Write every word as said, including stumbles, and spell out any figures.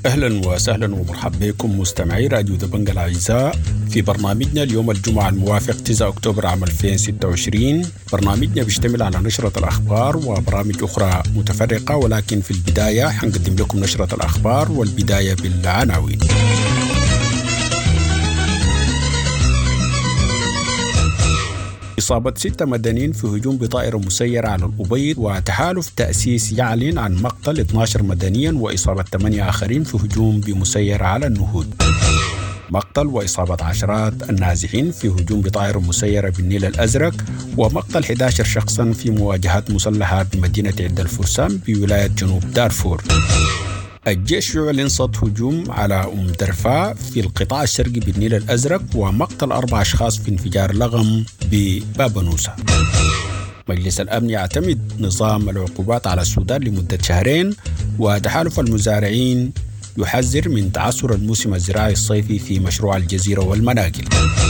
أهلا وسهلا ومرحبا بكم مستمعي راديو دبنج الأعزاء في برنامجنا اليوم الجمعة الموافق تسعة أكتوبر عام ألفين وستة وعشرين. برنامجنا بيشتمل على نشرة الأخبار وبرامج أخرى متفرقة، ولكن في البداية حنقدم لكم نشرة الأخبار والبداية بالعناوين. إصابة ستة مدنيين في هجوم بطائرة مسيرة على الأبيض، وتحالف تأسيس يعلن عن مقتل اثني عشر مدنيا وإصابة ثمانية آخرين في هجوم بمسيرة على النهود. مقتل وإصابة عشرات النازحين في هجوم بطائرة مسيرة بالنيل الأزرق، ومقتل أحد عشر شخصا في مواجهات مسلحة بمدينة عد الفرسان بولاية جنوب دارفور. الجيش يعلن صد هجوم على أم درفا في القطاع الشرقي بالنيل الأزرق، ومقتل أربع أشخاص في انفجار لغم ببابنوسا. مجلس الأمن يعتمد نظام العقوبات على السودان لمدة شهرين، وتحالف المزارعين يحذر من تعثر الموسم الزراعي الصيفي في مشروع الجزيرة والمناقل.